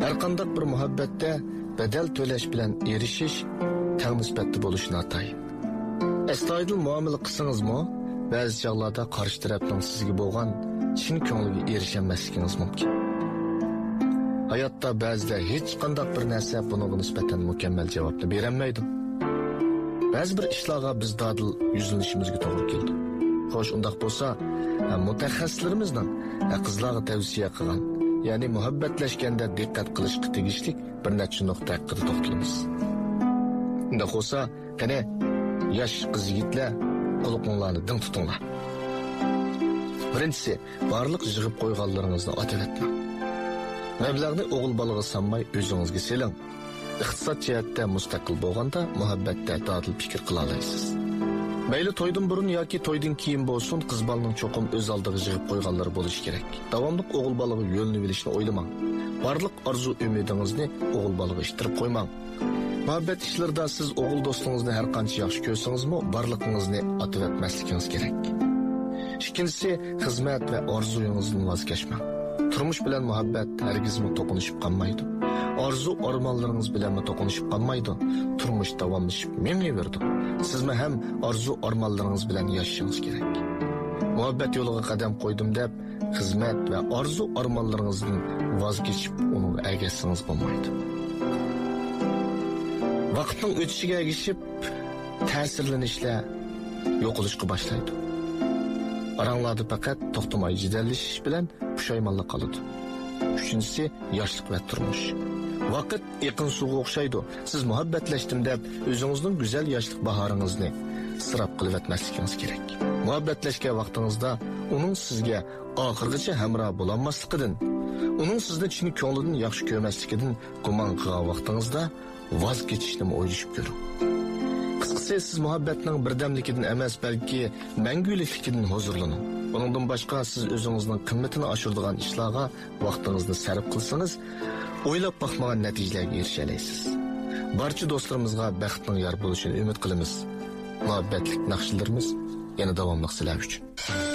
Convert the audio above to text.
Har qanday bir muhabbatda bedel to'lash bilan erishish teng nisbatda bo'lishi noto'g'ri. Astoydil muomala qilsangizmi, ba'zi chog'larda qarshi tarafning sizga bo'lgan chin ko'ngliga erishamasligingiz mumkin. Hayotda ba'zida hech qanday bir narsa bunga nisbatan mukammal javobni berolmaydi. Ba'zi bir ishlarga biz dadil yuzlanishimizga to'g'ri keldi. Xo'sh, undaq bo'lsa, mutaxassislarimizning qizlarga tavsiya qilgan, ya'ni muhabbatlashganda diqqat qilishga tegishli bir necha nuqta haqida to'xtalamiz. Undaq bo'lsa, qani yosh qiz-yigitlar qo'linglarni ding tutinglar. Birinchisi, barliq yig'ib qo'yganlaringizni otib etmang. Mablag'ni o'g'il bolaga sanmay o'zingizga seling. İqtisod jihatda mustaqil bo'lganda muhabbatda dadil fikr qila olasiz. Mayli to'ydan burun yoki to'ydan keyin bo'lsin, qiz bolaning cho'qim o'z oldiga yig'ib qo'yganlari bo'lishi kerak. Davomli o'g'il bolaga yo'lni bilishni o'ylamang. Barliq orzu umidingizni o'g'il bolaga ishtirib qo'ymang. Muhabbat ishlarida siz o'g'il do'stingizni har qancha yaxshi ko'rsangizmi, barligingizni otib etmasligingiz kerak. Ikkinchisi, xizmat va orzuyingizdan voz kechmang. Turmush bilan muhabbat hargizmi to'qinishib qolmaydi. Arzu armanlarınız bilenme tokunuşup kalmaydı. Turmuş davamlaşıp memnuniverdi. Sizme hem arzu armanlarınız bilen yaşayınız gerek. Muhabbet yoluga qadam koydum deb, hizmet ve arzu armanlarınızdan vazgeçip onu ergesiniz bulmaydı. Vaktin ötüşüge ergeçip, tesirlenişle yok oluşku başlaydı. Aranlarda fakat toxtamay jidelleşiş bilen puşaymanlık kalıdı. Üçüncüsü, yaşlık ve turmuş. Vaqt yaqin suga o'xshaydi. Siz muhabbatlashdim deb o'zingizning go'zal yoshlik bahoringizni isrof qilib etmasligingiz kerak. Muhabbatlashgan vaqtingizda uning sizga oxirgacha hamroh bo'lolmasligidan, uning sizni chin ko'nglidan yaxshi ko'rmasligidan gumon qilgan vaqtingizda voz kechishni o'ylashib ko'ring. Qisqasi, siz muhabbatning birdamligidan emas, balki mangulikligidan huzurlaning. Bundan boshqa siz o'zingizning qimmatini oshiradigan ishlarga vaqtingizni sarf qilsangiz, o'ylab baxmagan natijalarga erisha olasiz. Barcha do'stlarimizga baxtning yor bo'lishini umid qilamiz. Muhabbatlik naqshlarimiz yana davomli sizlar uchun.